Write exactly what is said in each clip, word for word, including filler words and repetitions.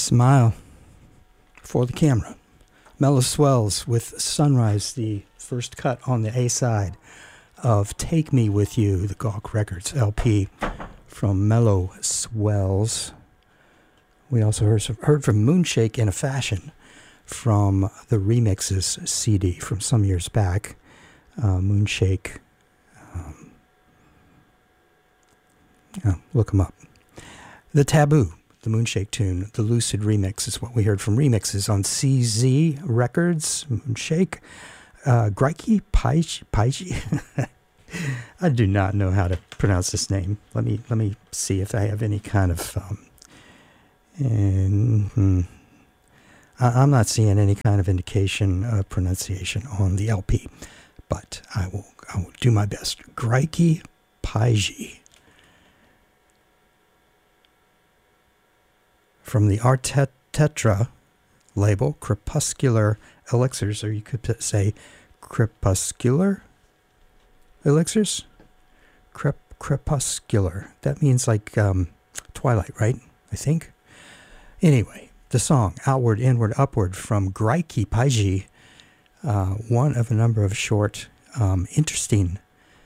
Smile for the camera. Mellow Swells with Sunrise, the first cut on the A side of Take Me With You, the Gawk Records L P from Mellow Swells. We also heard, some, heard from Moonshake in a Fashion from the Remixes C D from some years back. Uh, Moonshake, um, oh, look them up. The Taboo, the Moonshake tune, the Lucid Remix is what we heard from Remixes on C Z Records, Moonshake. Uh, Graiki Paiji, Paiji. I do not know how to pronounce this name. Let me let me see if I have any kind of. Um, and, hmm, I, I'm not seeing any kind of indication of pronunciation on the L P, but I will I will do my best. Graiki Paiji from the Artetetra label, Crepuscular Elixirs, or you could say Crepuscular Elixirs? Crep, crepuscular. That means like um, twilight, right? I think. Anyway, the song, Outward, Inward, Upward from Graiki Paiji, uh, one of a number of short, um, interesting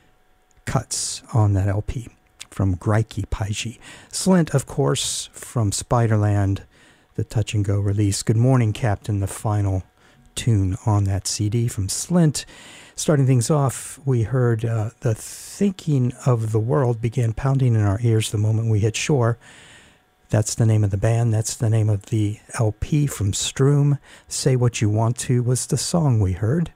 cuts on that L P from Graiki Paiji. Slint, of course, from Spiderland, the Touch and Go release. Good Morning, Captain, the final tune on that C D from Slint. Starting things off, we heard uh, The Thinking of the World began pounding in our ears the moment we hit shore. That's the name of the band. That's the name of the L P from Stroom. Say What You Want To was the song we heard.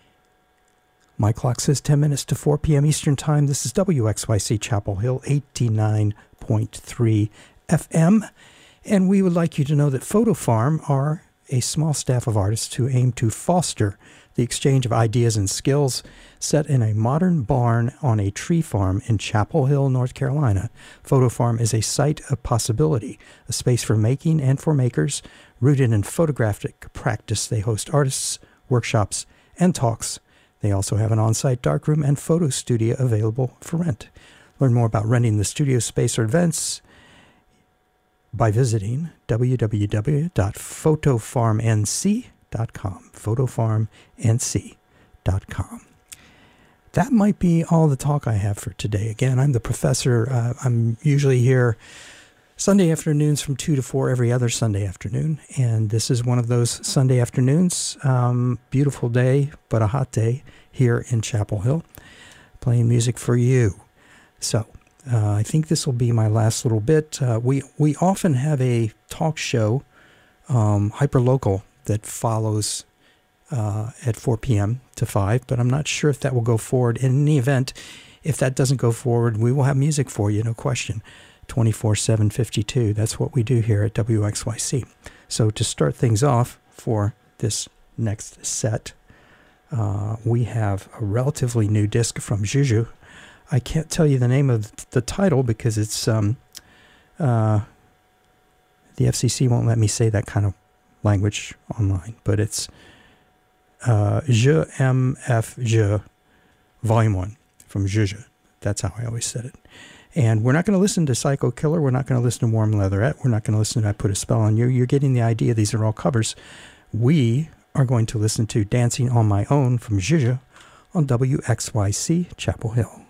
My clock says ten minutes to four p.m. Eastern Time. This is W X Y C Chapel Hill, eighty-nine point three F M. And we would like you to know that Photo Farm are a small staff of artists who aim to foster the exchange of ideas and skills set in a modern barn on a tree farm in Chapel Hill, North Carolina. Photo Farm is a site of possibility, a space for making and for makers. Rooted in photographic practice, they host artists, workshops, and talks. They also have an on-site darkroom and photo studio available for rent. Learn more about renting the studio space or events by visiting w w w dot photo farm n c dot com. photo farm n c dot com. That might be all the talk I have for today. Again, I'm the professor. Uh, I'm usually here Sunday afternoons from two to four every other Sunday afternoon. And this is one of those Sunday afternoons. Um, beautiful day, but a hot day here in Chapel Hill. Playing music for you. So, uh, I think this will be my last little bit. Uh, we, we often have a talk show, um, hyperlocal, that follows uh, at four p.m. to five, but I'm not sure if that will go forward. In any event, if that doesn't go forward, we will have music for you, no question. twenty-four seven fifty-two. That's what we do here at W X Y C. So to start things off for this next set, uh, we have a relatively new disc from Juju. I can't tell you the name of the title because it's um, uh, the F C C won't let me say that kind of language online, but it's uh, Je M F Je Volume one from Juju. That's how I always said it. And we're not going to listen to Psycho Killer. We're not going to listen to Warm Leatherette. We're not going to listen to I Put a Spell on You. You're getting the idea. These are all covers. We are going to listen to Dancing on My Own from Juju on W X Y C Chapel Hill.